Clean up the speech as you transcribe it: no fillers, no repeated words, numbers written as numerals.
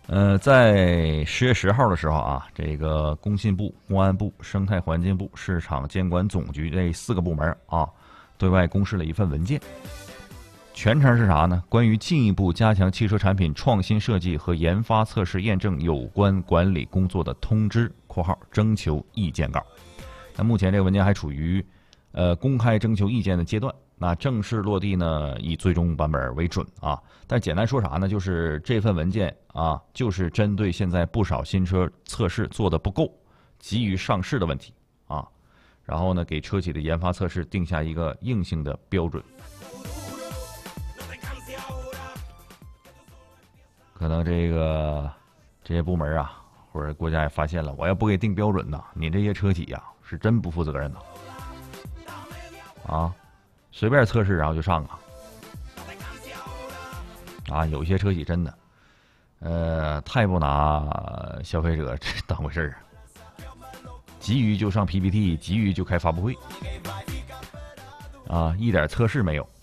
在10月10号的时候啊，这个工信部、公安部、生态环境部、市场监管总局这4个部门啊，对外公示了一份文件。全称是啥呢？关于进一步加强汽车产品创新设计和研发测试验证有关管理工作的通知（括号征求意见稿）。那目前这个文件还处于公开征求意见的阶段。那正式落地呢，以最终版本为准啊。但简单说啥呢？就是这份文件啊，就是针对现在不少新车测试做的不够，急于上市的问题啊，然后呢，给车企的研发测试定下一个硬性的标准。可能这些部门啊，或者国家也发现了，我要不给定标准呐，你这些车企呀，是真不负责任呐！啊，随便测试然后就上啊！有些车企真的，太不拿消费者这当回事儿，急于就上 PPT， 急于就开发布会，啊，一点测试没有。